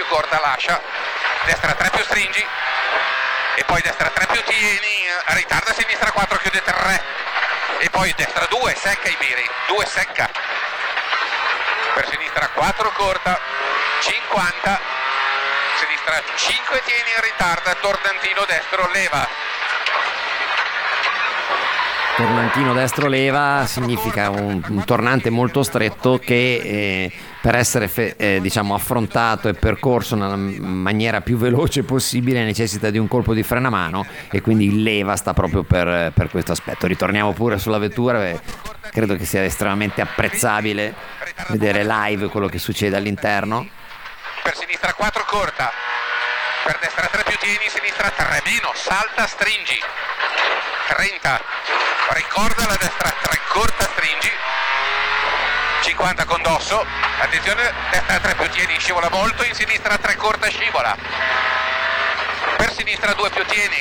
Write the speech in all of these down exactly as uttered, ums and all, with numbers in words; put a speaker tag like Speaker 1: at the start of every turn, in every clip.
Speaker 1: più corta, lascia, destra tre più stringi, e poi destra tre più tieni, ritarda, sinistra quattro, chiude tre, e poi destra due, secca i biri, due secca, per sinistra quattro corta, cinquanta, sinistra cinque tieni, ritarda, tornantino destro, leva.
Speaker 2: Tornantino destro leva significa un, un tornante molto stretto che eh, per essere fe, eh, diciamo affrontato e percorso nella maniera più veloce possibile necessita di un colpo di frenamano, e quindi il leva sta proprio per, per questo aspetto. Ritorniamo pure sulla vettura, eh, credo che sia estremamente apprezzabile vedere live quello che succede all'interno.
Speaker 1: Per sinistra quattro corta, per destra tre più tieni, sinistra tre meno, salta, stringi, trenta, ricorda la destra tre corta, stringi, cinquanta con dosso, attenzione, destra tre più tieni, scivola molto, in sinistra tre corta, scivola, per sinistra due più tieni,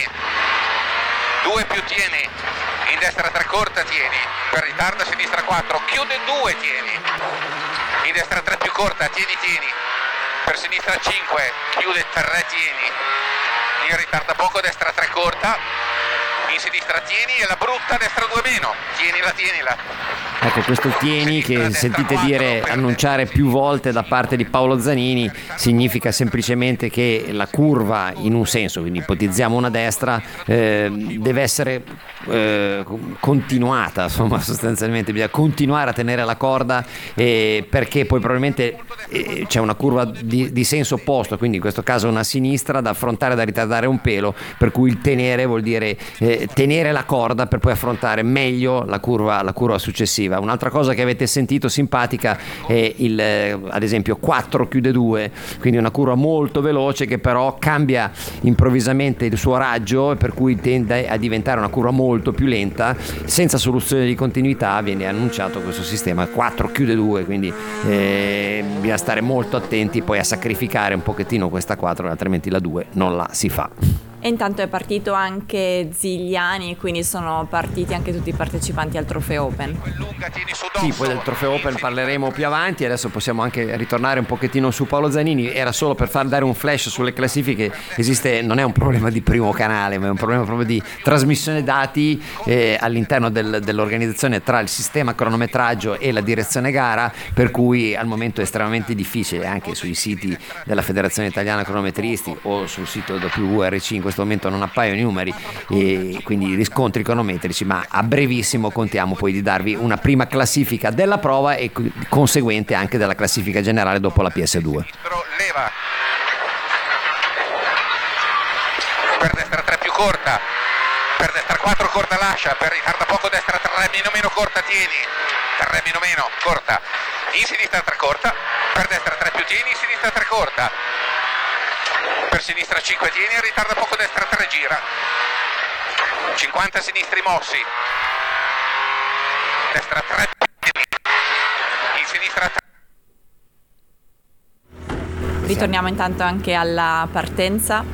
Speaker 1: due più tieni, in destra tre corta, tieni, per ritardo sinistra quattro, chiude due, tieni, in destra tre più corta, tieni, tieni, per sinistra cinque, chiude tre, tieni, in ritarda poco, destra tre corta, in sinistra tieni, e la brutta, destra due meno, tienila, tienila.
Speaker 2: Ecco, questo tieni che sentite dire, annunciare più volte da parte di Paolo Zanini, significa semplicemente che la curva, in un senso, quindi ipotizziamo una destra, eh, deve essere eh, continuata, insomma, sostanzialmente bisogna continuare a tenere la corda, eh, perché poi probabilmente eh, c'è una curva di, di senso opposto, quindi in questo caso una sinistra da affrontare, da ritardare un pelo, per cui il tenere vuol dire eh, tenere la corda per poi affrontare meglio la curva, la curva successiva. Un'altra cosa che avete sentito simpatica è il, eh, ad esempio quattro chiude due, quindi una curva molto veloce che però cambia improvvisamente il suo raggio, per cui tende a diventare una curva molto più lenta. Senza soluzione di continuità viene annunciato questo sistema quattro chiude due, quindi eh, bisogna stare molto attenti poi a sacrificare un pochettino questa quattro, altrimenti la due non la si fa.
Speaker 3: E intanto è partito anche Zigliani, quindi sono partiti anche tutti i partecipanti al Trofeo Open.
Speaker 2: Sì, poi del Trofeo Open parleremo più avanti. Adesso possiamo anche ritornare un pochettino su Paolo Zanini. Era solo per far dare un flash sulle classifiche. Esiste, non è un problema di primo canale, ma è un problema proprio di trasmissione dati eh, all'interno del, dell'organizzazione tra il sistema cronometraggio e la direzione gara, per cui al momento è estremamente difficile, anche sui siti della Federazione Italiana Cronometristi o sul sito W W R C in questo momento non appaiono i numeri e quindi riscontri cronometrici, ma a brevissimo contiamo poi di darvi una prima classifica della prova e conseguente anche della classifica generale dopo la P S due.
Speaker 1: Leva per destra tre più corta, per destra quattro corta, lascia, per ritarda poco, destra tre meno meno corta, tieni, tre meno meno corta, in sinistra tre corta, per destra tre più tieni, in sinistra tre corta, per sinistra cinque tieni, ritarda poco, destra tre gira, cinquanta sinistri mossi, destra tre tieni, in sinistra tre.
Speaker 3: Ritorniamo intanto anche alla partenza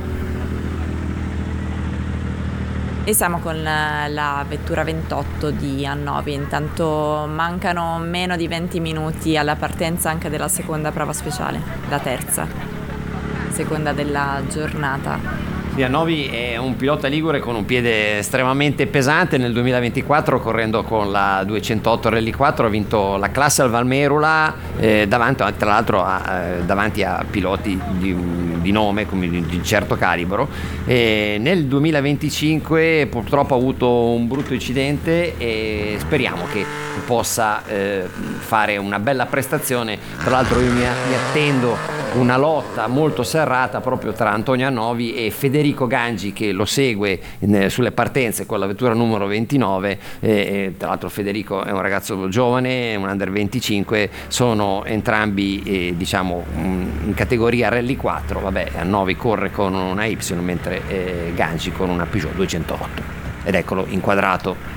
Speaker 3: e siamo con la, la vettura ventotto di Annovi. Intanto mancano meno di venti minuti alla partenza anche della seconda prova speciale, la terza, seconda della giornata.
Speaker 2: Annovi è un pilota ligure con un piede estremamente pesante. Nel duemilaventiquattro, correndo con la duecentotto Rally quattro, ha vinto la classe al Valmerula, eh, davanti, tra l'altro a, eh, davanti a piloti di, di nome, come di, di certo calibro. E nel duemilaventicinque purtroppo ha avuto un brutto incidente e speriamo che possa eh, fare una bella prestazione. Tra l'altro io mi, mi attendo una lotta molto serrata proprio tra Antonio Annovi e Federico Gangi, che lo segue in, sulle partenze con la vettura numero ventinove. E, tra l'altro Federico è un ragazzo giovane, un under venticinque, sono entrambi eh, diciamo in categoria Rally quattro. Vabbè, Annovi corre con una Y mentre eh, Gangi con una Peugeot duecentotto, ed eccolo inquadrato.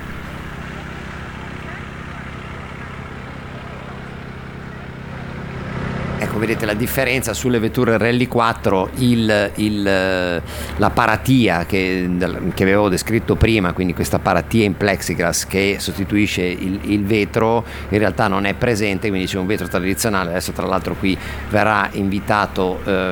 Speaker 2: Ecco, vedete la differenza sulle vetture Rally quattro, il, il, la paratia che, che avevo descritto prima, quindi questa paratia in plexiglass che sostituisce il, il vetro, in realtà non è presente, quindi c'è un vetro tradizionale. Adesso tra l'altro qui verrà invitato eh,